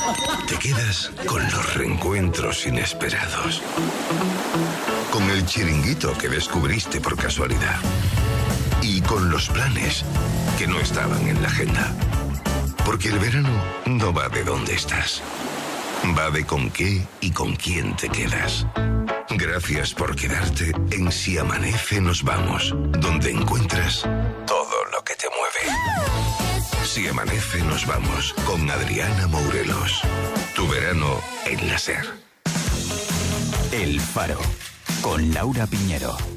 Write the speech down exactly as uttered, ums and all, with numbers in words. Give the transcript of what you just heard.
Te quedas con los reencuentros inesperados. Con el chiringuito que descubriste por casualidad. Y con los planes que no estaban en la agenda. Porque el verano no va de dónde estás. Va de con qué y con quién te quedas. Gracias por quedarte en Si Amanece Nos Vamos, donde encuentras todo lo que te mueve. Si Amanece Nos Vamos, con Adriana Mourelos. Tu verano en la SER. El Faro, con Laura Piñero.